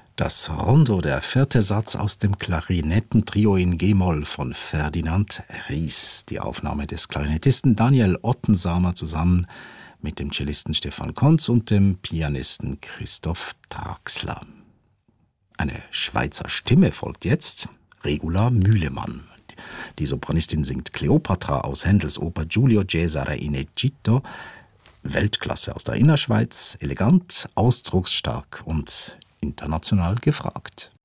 Das Rondo, der vierte Satz aus dem Klarinettentrio in G-Moll von Ferdinand Ries. Die Aufnahme des Klarinettisten Daniel Ottensamer zusammen mit dem Cellisten Stefan Konz und dem Pianisten Christoph Traxler. Eine Schweizer Stimme folgt jetzt, Regula Mühlemann. Die Sopranistin singt Kleopatra aus Händels Oper Giulio Cesare in Egitto. Weltklasse aus der Innerschweiz, elegant, ausdrucksstark und international gefragt.